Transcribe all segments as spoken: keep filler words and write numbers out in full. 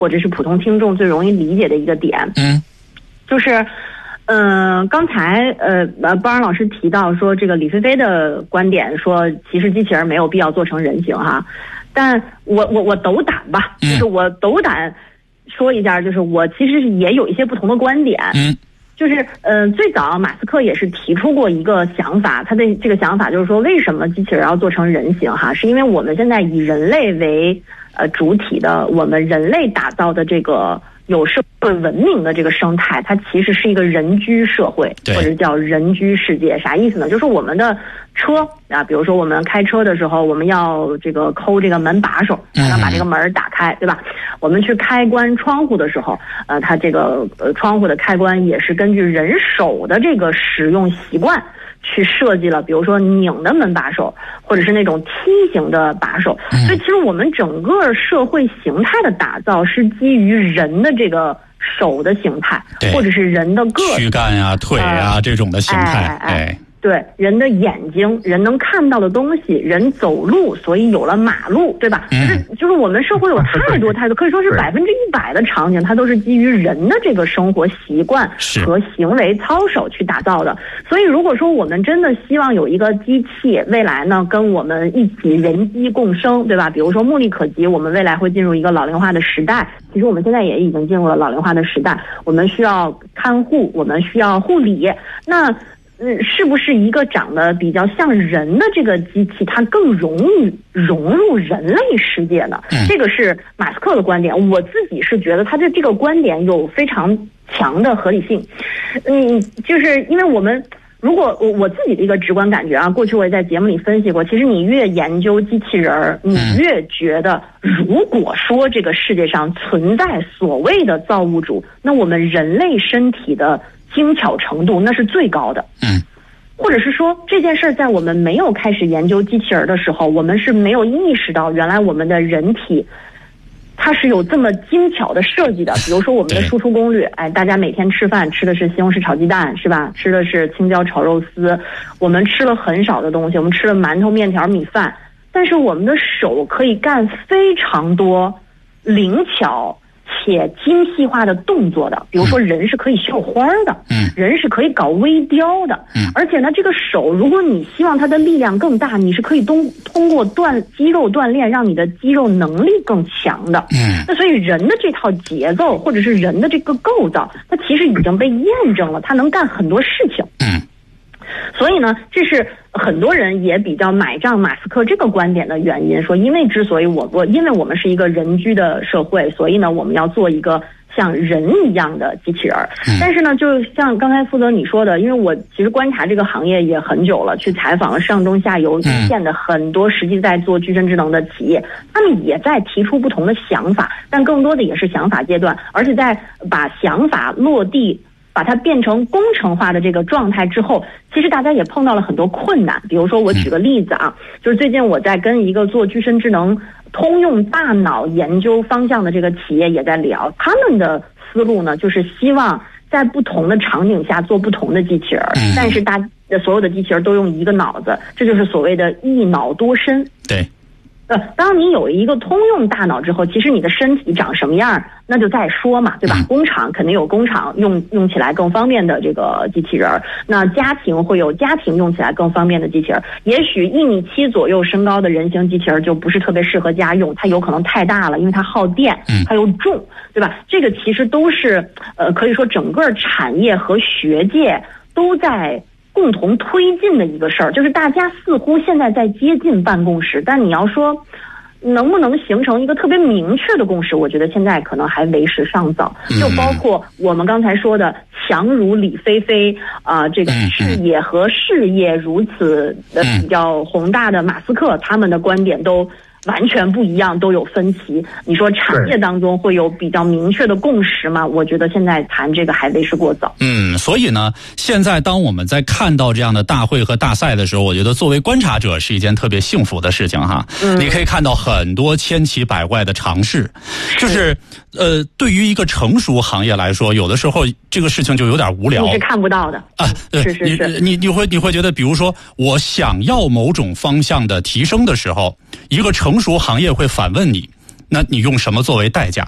或者是普通听众最容易理解的一个点。 嗯， 就是。嗯、呃，刚才呃呃，包然老师提到说，这个李飞飞的观点说，其实机器人没有必要做成人形哈。但我我我斗胆吧，就是我斗胆说一下，就是我其实也有一些不同的观点。 嗯， 就是呃，最早马斯克也是提出过一个想法，他的这个想法就是说，为什么机器人要做成人形哈？是因为我们现在以人类为呃主体的，我们人类打造的这个。有社会文明的这个生态，它其实是一个人居社会，或者叫人居世界。啥意思呢？就是我们的车啊，比如说我们开车的时候，我们要这个抠这个门把手，才能把这个门打开，对吧？我们去开关窗户的时候，呃，它这个呃窗户的开关也是根据人手的这个使用习惯。去设计了，比如说拧的门把手，或者是那种梯形的把手。所以其实我们整个社会形态的打造是基于人的这个手的形态，或者是人的个躯干呀、腿啊、呃、这种的形态。 哎哎哎对，人的眼睛，人能看到的东西，人走路，所以有了马路，对吧？嗯、就是就是我们社会有太多太多，可以说是百分之一百的场景，它都是基于人的这个生活习惯和行为操守去打造的。所以如果说我们真的希望有一个机器未来呢跟我们一起人机共生，对吧？比如说目力可及，我们未来会进入一个老龄化的时代。其实我们现在也已经进入了老龄化的时代，我们需要看护，我们需要护理。那嗯，是不是一个长得比较像人的这个机器，它更容易融入人类世界呢？嗯、这个是马斯克的观点，我自己是觉得他的这个观点有非常强的合理性。嗯，就是因为我们如果我我自己的一个直观感觉啊，过去我也在节目里分析过，其实你越研究机器人，你越觉得，如果说这个世界上存在所谓的造物主，那我们人类身体的精巧程度那是最高的。嗯，或者是说这件事在我们没有开始研究机器人的时候，我们是没有意识到原来我们的人体它是有这么精巧的设计的。比如说我们的输出攻略，哎，大家每天吃饭吃的是西红柿炒鸡蛋，是吧？吃的是青椒炒肉丝，我们吃了很少的东西，我们吃了馒头、面条、米饭，但是我们的手可以干非常多灵巧且精细化的动作的。比如说人是可以绣花的，嗯，人是可以搞微雕的，嗯，而且呢这个手如果你希望它的力量更大，你是可以通通过锻肌肉锻炼让你的肌肉能力更强的。嗯，那所以人的这套节奏或者是人的这个构造，它其实已经被验证了，它能干很多事情。嗯，所以呢这是很多人也比较买账马斯克这个观点的原因，说因为之所以我我因为我们是一个人居的社会，所以呢我们要做一个像人一样的机器人。但是呢就像刚才负责你说的，因为我其实观察这个行业也很久了，去采访了上中下游一线的很多实际在做具身智能的企业，他们也在提出不同的想法，但更多的也是想法阶段，而且在把想法落地把它变成工程化的这个状态之后，其实大家也碰到了很多困难。比如说我举个例子啊，就是最近我在跟一个做具身智能通用大脑研究方向的这个企业也在聊，他们的思路呢就是希望在不同的场景下做不同的机器人，但是大所有的机器人都用一个脑子，这就是所谓的一脑多身。 对。 呃，当你有一个通用大脑之后，其实你的身体长什么样，那就再说嘛，对吧？工厂肯定有工厂用用起来更方便的这个机器人，那家庭会有家庭用起来更方便的机器人。也许一米七左右身高的人形机器人就不是特别适合家用，它有可能太大了，因为它耗电，它又重，对吧？这个其实都是呃，可以说整个产业和学界都在共同推进的一个事儿，就是大家似乎现在在接近办公室，但你要说能不能形成一个特别明确的共识，我觉得现在可能还为时尚早。就包括我们刚才说的强如李飞飞啊、呃，这个视野和事业如此的比较宏大的马斯克，他们的观点都完全不一样，都有分歧。你说产业当中会有比较明确的共识吗？我觉得现在谈这个还为时过早。 嗯，所以呢，现在当我们在看到这样的大会和大赛的时候，我觉得作为观察者是一件特别幸福的事情哈。嗯，你可以看到很多千奇百怪的尝试，就是呃，对于一个成熟行业来说，有的时候这个事情就有点无聊， 你是看不到的啊。对， 是是是， 你你你会你会觉得，比如说我想要某种方向的提升的时候，一个成熟行业会反问你，那你用什么作为代价？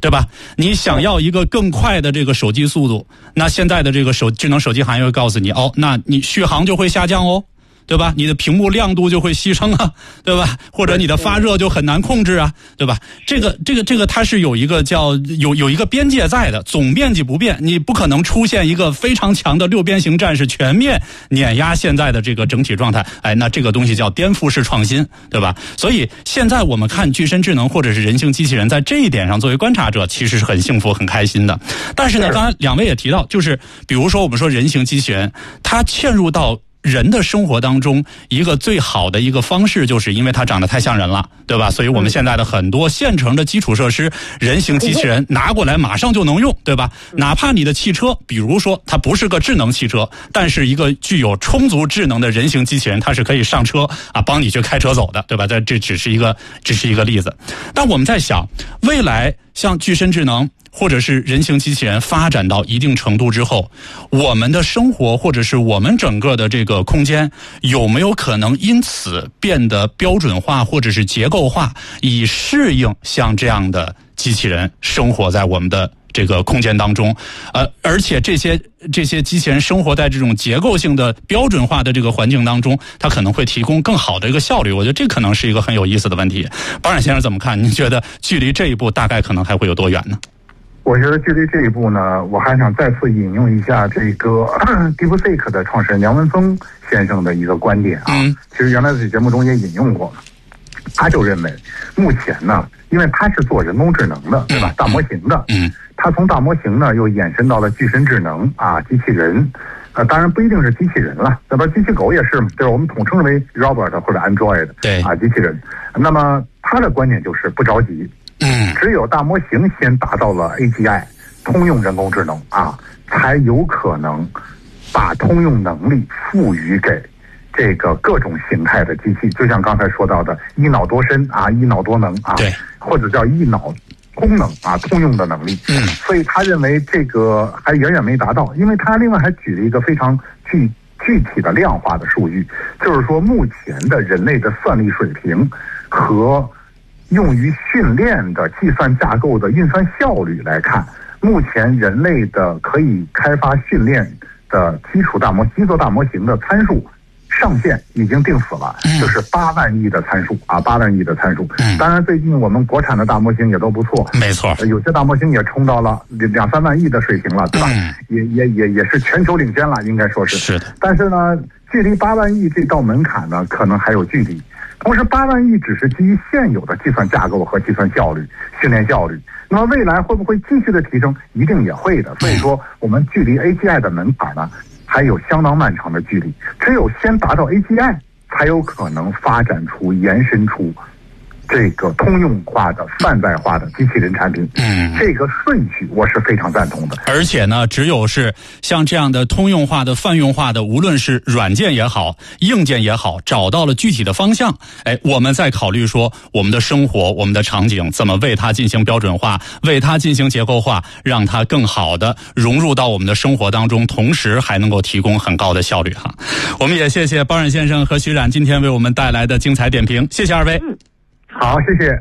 对吧？你想要一个更快的这个手机速度，那现在的这个手智能手机行业会告诉你，哦，那你续航就会下降哦。对吧？你的屏幕亮度就会牺牲啊，对吧？或者你的发热就很难控制啊，对吧？这个这个这个它是有一个叫有有一个边界在的，总面积不变，你不可能出现一个非常强的六边形战士全面碾压现在的这个整体状态。哎，那这个东西叫颠覆式创新，对吧？所以现在我们看具身智能或者是人形机器人，在这一点上作为观察者其实是很幸福很开心的。但是呢，刚才两位也提到，就是比如说我们说人形机器人，它嵌入到人的生活当中，一个最好的一个方式，就是因为它长得太像人了，对吧？所以我们现在的很多现成的基础设施，人形机器人拿过来马上就能用，对吧？哪怕你的汽车，比如说它不是个智能汽车，但是一个具有充足智能的人形机器人，它是可以上车啊，帮你去开车走的，对吧？这这只是一个只是一个例子。但我们在想，未来像具身智能或者是人形机器人发展到一定程度之后，我们的生活或者是我们整个的这个空间有没有可能因此变得标准化或者是结构化，以适应像这样的机器人生活在我们的这个空间当中？呃，而且这些这些机器人生活在这种结构性的标准化的这个环境当中，它可能会提供更好的一个效率。我觉得这可能是一个很有意思的问题。保冉先生怎么看？您觉得距离这一步大概可能还会有多远呢？ 我觉得距离这一步呢，我还想再次引用一下这个 DeepSeek 的创始人梁文松先生的一个观点啊。嗯，其实原来在节目中也引用过，他就认为目前呢，因为他是做人工智能的，对吧？大模型的，嗯，他从大模型呢又延伸到了具身智能啊，机器人。呃，当然不一定是机器人了，那么机器狗也是嘛，就是我们统称为 robot 或者 android， 对啊，机器人。那么他的观点就是不着急。嗯，只有大模型先达到了 A G I 通用人工智能啊，才有可能把通用能力赋予给这个各种形态的机器，就像刚才说到的一脑多身啊，一脑多能啊，对，或者叫一脑功能啊，通用的能力。嗯，所以他认为这个还远远没达到，因为他另外还举了一个非常具具体的量化的数据，就是说目前的人类的算力水平和用于训练的计算架构的运算效率来看，目前人类的可以开发训练的基础大模基座大模型的参数上限已经定死了，就是八万亿的参数啊，八万亿的参数。当然，最近我们国产的大模型也都不错，没错，有些大模型也冲到了两三万亿的水平了，对吧？也也也也是全球领先了，应该说是。是的。但是呢，距离八万亿这道门槛呢，可能还有距离。同时，八万亿只是基于现有的计算架构和计算效率、训练效率。那么未来会不会继续的提升？一定也会的。所以说，我们距离 A G I 的门槛呢，还有相当漫长的距离。只有先达到 A G I， 才有可能发展出、延伸出这个通用化的、泛在化的机器人产品。嗯，这个顺序我是非常赞同的。 而且呢，只有是像这样的通用化的、泛用化的，无论是软件也好、硬件也好，找到了具体的方向，哎，我们再考虑说我们的生活、我们的场景怎么为它进行标准化、为它进行结构化，让它更好的融入到我们的生活当中，同时还能够提供很高的效率哈。我们也谢谢保冉先生和徐冉今天为我们带来的精彩点评，谢谢二位。 嗯，好，谢谢。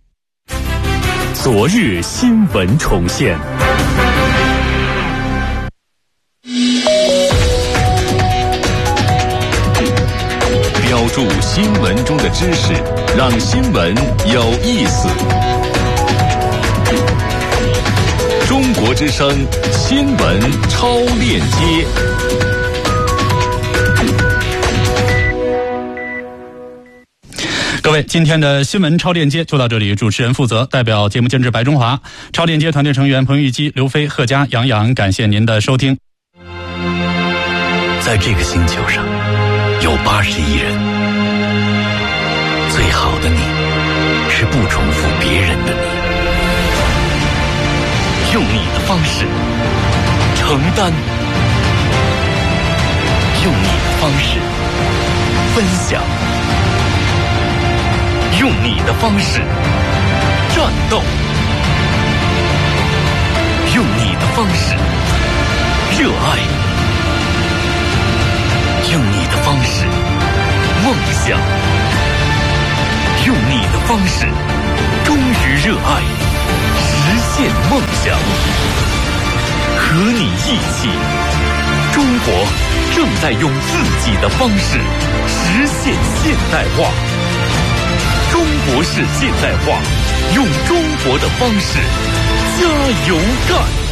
昨日新闻重现，标注新闻中的知识，让新闻有意思。中国之声新闻超链接。 各位，今天的新闻超链接就到这里，主持人负责，代表节目监制白中华，超链接团队成员彭玉基、刘飞、贺佳、杨洋，感谢您的收听。 在这个星球上有八十亿人，最好的你是不重复别人的你，用你的方式承担，用你的方式分享，用你的方式战斗，用你的方式热爱，用你的方式梦想，用你的方式忠于热爱。 现梦想。和你一起，中国正在用自己的方式实现现代化。中国式现代化，用中国的方式加油干！